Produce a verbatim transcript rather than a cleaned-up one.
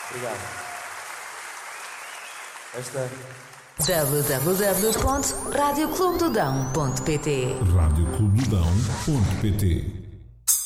Obrigado. Esta w w w ponto rádio clube do dão ponto p t rádio clube do dão ponto p t